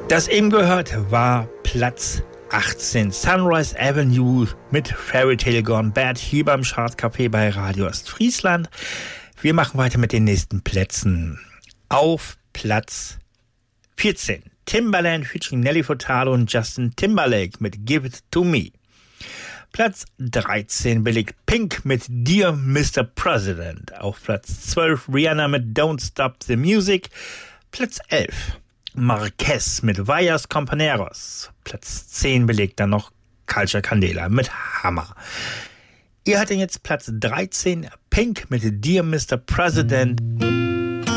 Das eben gehört war Platz 18. Sunrise Avenue mit Fairy Tale Gone Bad hier beim Chartcafé bei Radio Ostfriesland. Wir machen weiter mit den nächsten Plätzen. Auf Platz 14. Timbaland featuring Nelly Furtado und Justin Timberlake mit Give It To Me. Platz 13 belegt Pink mit Dear Mr. President. Auf Platz 12 Rihanna mit Don't Stop the Music. Platz 11 Marquez mit Vallas Companeros. Platz 10 belegt dann noch Culture Candela mit Hammer. Ihr hattet jetzt Platz 13 Pink mit Dear Mr. President.